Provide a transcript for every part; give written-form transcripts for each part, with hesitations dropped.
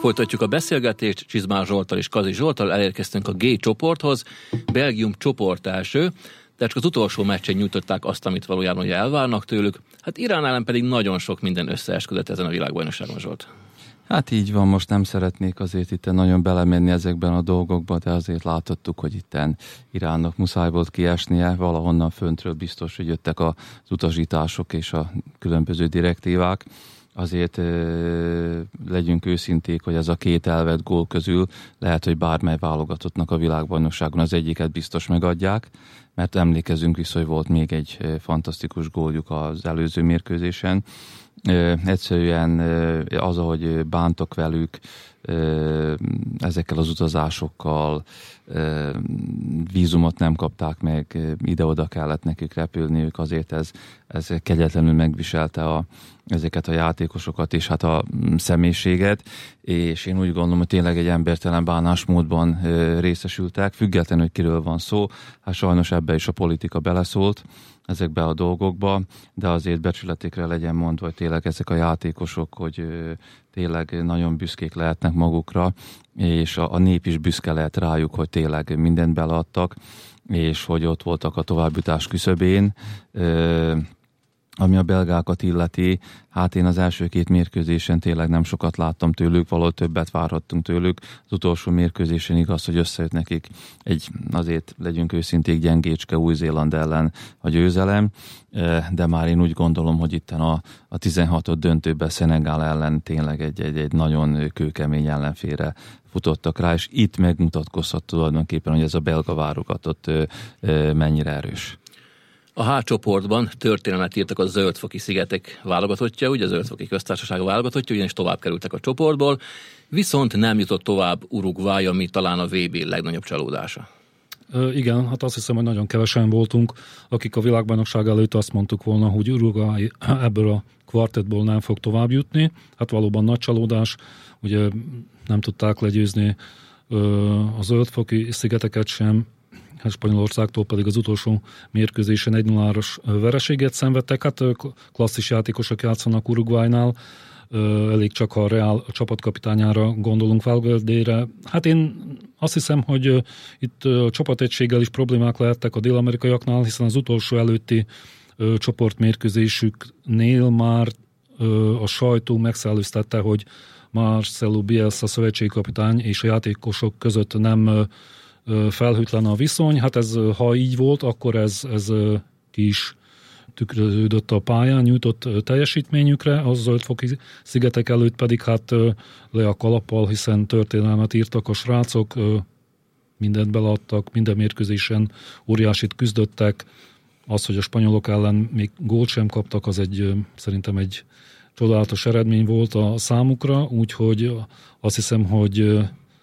Folytatjuk a beszélgetést Csizmár Zsolttal és Kazi Zsolttal, elérkeztünk a G csoporthoz. Belgium csoport első, de csak az utolsó meccsen nyújtották azt, amit valójában ugye elvárnak tőlük. Hát Irán ellen pedig nagyon sok minden összeesküdött ezen a világbajnokságon, Zsolt. Hát így van, most nem szeretnék azért itt nagyon belemenni ezekben a dolgokba, de azért láthattuk, hogy itten Iránnak muszáj volt kiesnie, valahonnan föntről biztos, hogy jöttek az utasítások és a különböző direktívák. Azért legyünk őszinték, hogy ez a két elvett gól közül lehet, hogy bármely válogatottnak a világbajnokságon az egyiket biztos megadják, mert emlékezünk vissza, hogy volt még egy fantasztikus góljuk az előző mérkőzésen. Egyszerűen az, ahogy bántak velük, ezekkel az utazásokkal, vízumot nem kapták meg, ide-oda kellett nekik repülniük, azért ez kegyetlenül megviselte ezeket a játékosokat és hát a személyiséget, és én úgy gondolom, hogy tényleg egy embertelen bánásmódban részesültek, függetlenül, hogy kiről van szó, hát sajnos ebbe is a politika beleszólt ezekbe a dolgokba, de azért becsületékre legyen mondva, hogy tényleg ezek a játékosok, hogy tényleg nagyon büszkék lehetnek magukra, és a nép is büszke lehet rájuk, hogy tényleg mindent beleadtak, és hogy ott voltak a továbbjutás küszöbén. Ami a belgákat illeti, hát én az első két mérkőzésen tényleg nem sokat láttam tőlük, valahol többet várhattunk tőlük. Az utolsó mérkőzésen igaz, hogy összejött nekik azért legyünk őszinték, gyengécske Új-Zéland ellen a győzelem, de már én úgy gondolom, hogy itten a 16. döntőben Szenegál ellen tényleg egy nagyon kőkemény ellenfélre futottak rá, és itt megmutatkozhat tulajdonképpen, hogy ez a belga válogatott mennyire erős. A H csoportban történelmet írtak a Zöld-foki szigetek válogatottja, ugye a Zöld-foki köztársaság válogatottja, ugyanis tovább kerültek a csoportból, viszont nem jutott tovább Uruguay, ami talán a VB legnagyobb csalódása. Igen, hát azt hiszem, hogy nagyon kevesen voltunk, akik a világbajnokság előtt azt mondtuk volna, hogy Uruguay ebből a kvartettból nem fog tovább jutni. Hát valóban nagy csalódás, ugye nem tudták legyőzni a Zöld-foki szigeteket sem, Spanyolországtól pedig az utolsó mérkőzésen 1-0-as vereséget szenvedtek. Hát klasszis játékosok játszanak Uruguaynál, elég csak a Real csapatkapitányára gondolunk, Valverdére. Hát én azt hiszem, hogy itt csapategységgel is problémák lehettek a dél-amerikaiaknál, hiszen az utolsó előtti csoportmérkőzésüknél már a sajtó megszellőztette, hogy Marcelo Bielsa szövetségkapitány és a játékosok között nem felhőtlen a viszony. Hát ez, ha így volt, akkor ez ki is tükröződött a pályán, nyújtott teljesítményükre, a Zöld-foki szigetek előtt pedig hát le a kalappal, hiszen történelmet írtak a srácok, mindent beleadtak, minden mérkőzésen óriásit küzdöttek. Az, hogy a spanyolok ellen még gólt sem kaptak, az szerintem egy csodálatos eredmény volt a számukra, úgyhogy azt hiszem, hogy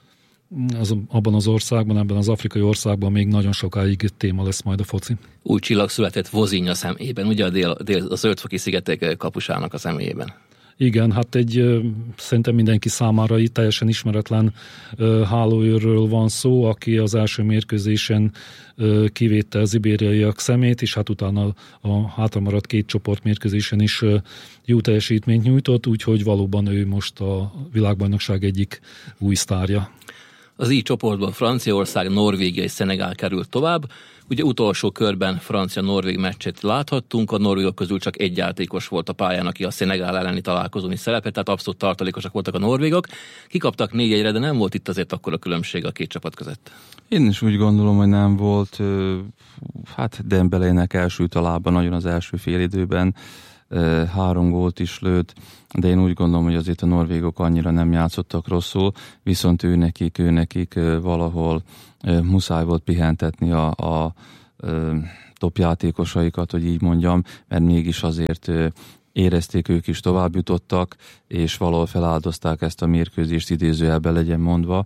abban az országban, ebben az afrikai országban még nagyon sokáig téma lesz majd a foci. Új csillag született Vozinha személyében, ugye a Zöld-foki szigetek kapusának a személyében. Igen, hát szerintem mindenki számára itt teljesen ismeretlen hálóőrről van szó, aki az első mérkőzésen kivédte az ibériaiak szemét, és hát utána a hátramaradt két csoportmérkőzésen is jó teljesítményt nyújtott, úgyhogy valóban ő most a világbajnokság egyik új sztárja. Az így csoportban Franciaország, Norvégia és Szenegál került tovább. Ugye utolsó körben francia-norvég meccset láthattunk, a norvégok közül csak egy játékos volt a pályán, aki a Szenegál elleni találkozón is szerepelt, tehát abszolút tartalékosak voltak a norvégok. Kikaptak 4-1-re, de nem volt itt azért akkora különbség a két csapat között. Én is úgy gondolom, hogy nem volt. Hát Dembelének elsült a lába nagyon az első félidőben. 3 gólt is lőtt, de én úgy gondolom, hogy azért a norvégok annyira nem játszottak rosszul, viszont ő nekik valahol muszáj volt pihentetni a top játékosaikat, hogy így mondjam, mert mégis azért érezték, ők is tovább jutottak, és valahol feláldozták ezt a mérkőzést, idézőjelben legyen mondva.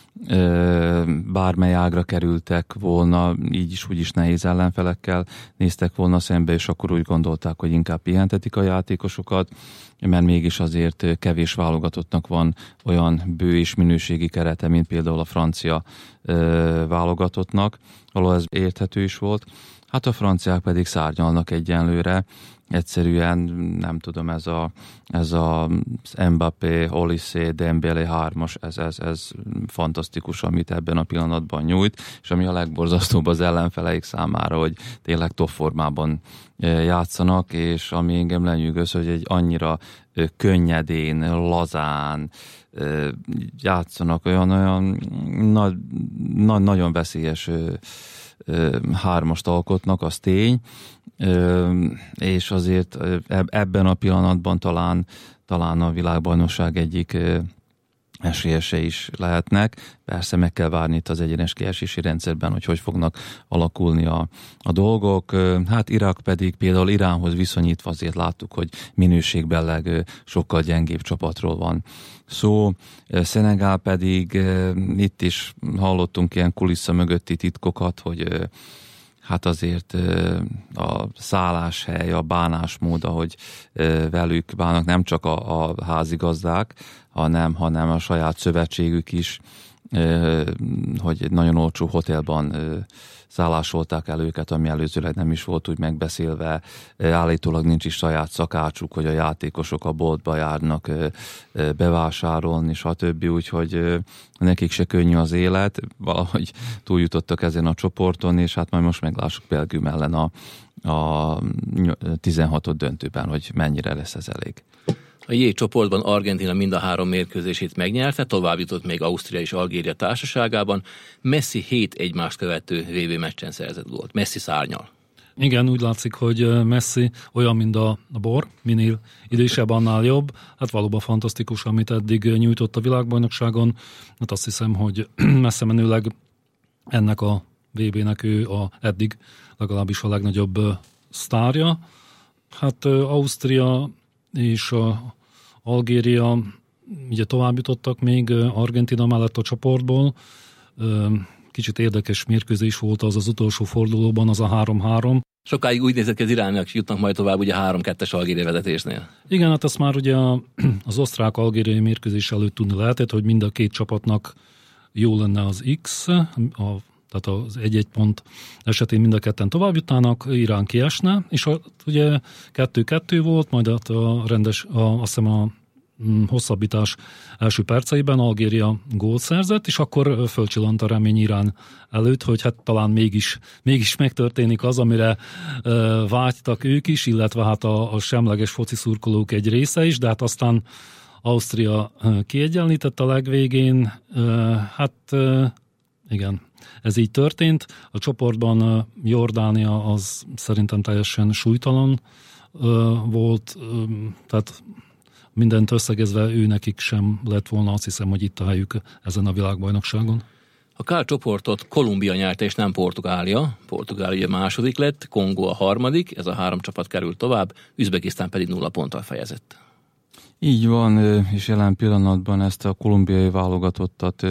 Bármely ágra kerültek volna, így is úgy is nehéz ellenfelekkel néztek volna szembe, és akkor úgy gondolták, hogy inkább pihentetik a játékosokat, mert mégis azért kevés válogatottnak van olyan bő és minőségi kerete, mint például a francia válogatottnak, ahol ez érthető is volt. Hát a franciák pedig szárnyalnak egyenlőre, egyszerűen nem tudom, ez a Mbappé, Olise, Dembélé 3-as, ez fantasztikus, amit ebben a pillanatban nyújt, és ami a legborzasztóbb az ellenfeleik számára, hogy tényleg top formában játszanak, és ami engem lenyűgöz, hogy egy annyira könnyedén, lazán játszanak, olyan nagyon veszélyes 3-ast alkotnak, az tény, és azért ebben a pillanatban talán a világbajnokság egyik esélyese is lehetnek. Persze meg kell várni itt az egyenes kiesési rendszerben, hogy fognak alakulni a dolgok. Hát Irak pedig például Iránhoz viszonyítva azért láttuk, hogy minőségben sokkal gyengébb csapatról van szó. Szenegál pedig itt is hallottunk ilyen kulissza mögötti titkokat, hogy hát azért a szálláshely, a bánásmód, ahogy velük bánnak, nem csak a házigazdák, hanem a saját szövetségük is, hogy egy nagyon olcsó hotelban szállásolták el őket, ami előzőleg nem is volt úgy megbeszélve. Állítólag nincs is saját szakácsuk, hogy a játékosok a boltba járnak bevásárolni, stb. Úgyhogy nekik se könnyű az élet. Valahogy túljutottak ezen a csoporton, és hát majd most meglássuk Belgium ellen a 16. döntőben, hogy mennyire lesz ez elég. A J csoportban Argentína mind a 3 mérkőzését megnyerte, tovább jutott még Ausztria és Algéria társaságában. Messi 7 egymást követő VB meccsen szerzett gólt. Messi szárnyal. Igen, úgy látszik, hogy Messi olyan, mint a bor, minél idősebb, annál jobb. Hát valóban fantasztikus, amit eddig nyújtott a világbajnokságon. Hát azt hiszem, hogy messze menőleg ennek a VB-nek ő eddig legalábbis a legnagyobb sztárja. Hát Ausztria és Algéria ugye tovább jutottak még Argentína mellett a csoportból. Kicsit érdekes mérkőzés volt az utolsó fordulóban, az a 3-3. Sokáig úgy nézett ki, az irániak jutnak majd tovább ugye 3-2-es Algéria vezetésnél. Igen, hát ezt már ugye az osztrák-algériai mérkőzés előtt tudni lehetett, hogy mind a két csapatnak jó lenne az X, tehát az 1-1 pont esetén mind a ketten tovább jutnának, Irán kiesne, és ugye 2-2 volt, majd azt hiszem a hosszabbítás első perceiben Algéria gólt szerzett, és akkor fölcsillant a remény Irán előtt, hogy hát talán mégis megtörténik az, amire vágytak ők is, illetve hát a semleges foci szurkolók egy része is, de hát aztán Ausztria kiegyenlített a legvégén, igen, ez így történt. A csoportban Jordánia az szerintem teljesen súlytalan volt, tehát mindent összegezve ő nekik sem lett volna, azt hiszem, hogy itt a helyük ezen a világbajnokságon. A K csoportot Kolumbia nyerte, és nem Portugália. Portugália ugye második lett, Kongó a harmadik, ez a 3 csapat került tovább, Üzbegisztán pedig 0 ponttal fejezett. Így van, és jelen pillanatban ezt a kolumbiai válogatottat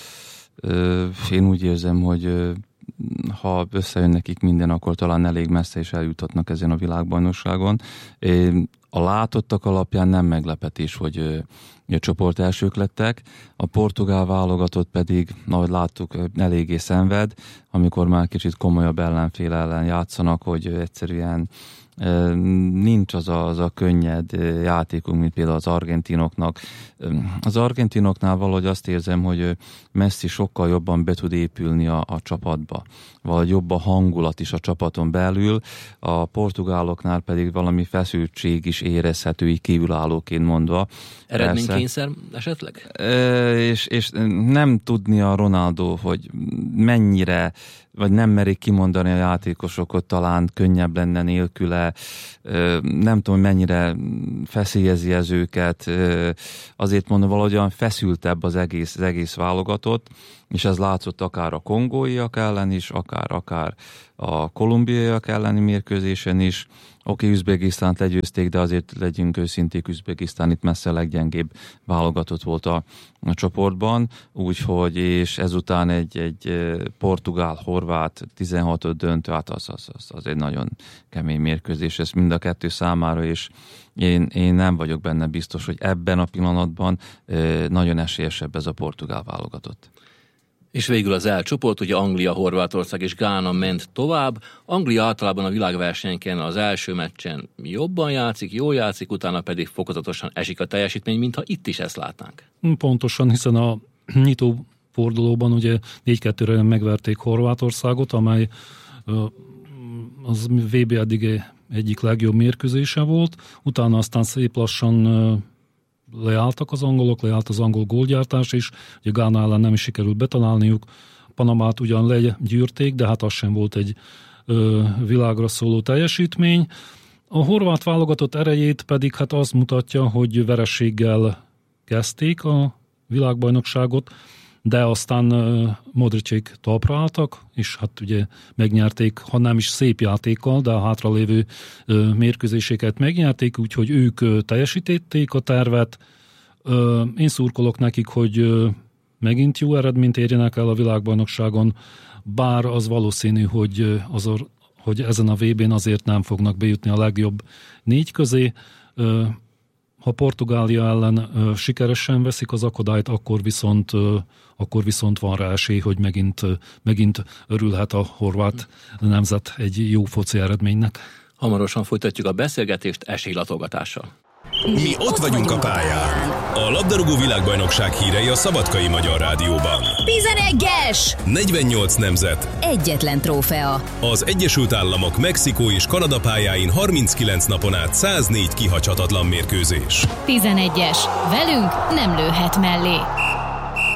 én úgy érzem, hogy ha összejön nekik minden, akkor talán elég messze is eljutatnak ezen a világbajnokságon. A látottak alapján nem meglepetés, hogy a csoport elsők lettek. A portugál válogatott pedig, ahogy láttuk, eléggé szenved, amikor már kicsit komolyabb ellenfél ellen játszanak, hogy egyszerűen nincs az a könnyed játékunk, mint például az argentinoknak. Az argentinoknál valahogy azt érzem, hogy Messi sokkal jobban be tud épülni a csapatba. Valahogy jobb a hangulat is a csapaton belül. A portugáloknál pedig valami feszültség is érezhető, így kívülállóként mondva. Eredménykényszer esetleg? És nem tudni a Ronaldo, hogy mennyire, vagy nem merik kimondani a játékosokat, talán könnyebb lenne nélküle, nem tudom, mennyire feszélyezi ez őket, azért mondom, valahogyan feszültebb az egész válogatott, és ez látszott akár a kongóiak ellen is, akár a kolumbiaiak elleni mérkőzésen is. Oké, Üzbegisztánt legyőzték, de azért legyünk őszinték, Üzbegisztán itt messze a leggyengébb válogatott volt a csoportban, úgyhogy, és ezután egy portugál-horvát 16. döntő, hát az egy nagyon kemény mérkőzés, ez mind a kettő számára, és én nem vagyok benne biztos, hogy ebben a pillanatban nagyon esélyesebb ez a portugál válogatott. És végül az E csoport, ugye Anglia, Horvátország és Gána ment tovább. Anglia általában a világversenyeken az első meccsen jobban játszik, jól játszik, utána pedig fokozatosan esik a teljesítmény, mintha itt is ezt látnánk. Pontosan, hiszen a nyitó fordulóban ugye 4-2-re megverték Horvátországot, amely az VB eddig egyik legjobb mérkőzése volt. Utána aztán szép lassan leálltak az angolok, leállt az angol gólgyártás is, ugye Gána ellen nem is sikerült betalálniuk. Panamát ugyan legyűrték, de hát az sem volt egy világra szóló teljesítmény. A horvát válogatott erejét pedig hát azt mutatja, hogy vereséggel kezdték a világbajnokságot, de aztán Modricék talpra álltak, és hát ugye megnyerték, ha nem is szép játékkal, de a hátralévő mérkőzéseket megnyerték, úgyhogy ők teljesítették a tervet. Én szurkolok nekik, hogy megint jó eredményt érjenek el a világbajnokságon, bár az valószínű, hogy ezen a VB-n azért nem fognak bejutni a legjobb 4 közé. Ha Portugália ellen sikeresen veszik az akadályt, akkor viszont van rá esély, hogy megint örülhet a horvát nemzet egy jó foci eredménynek. Hamarosan folytatjuk a beszélgetést esélylatogatással. Mi ott vagyunk a pályán. A labdarúgó világbajnokság hírei a Szabadkai Magyar Rádióban. 11-es! 48 nemzet. Egyetlen trófea. Az Egyesült Államok, Mexikó és Kanada pályáin 39 napon át 104 kihagyhatatlan mérkőzés. 11-es. Velünk nem lőhet mellé.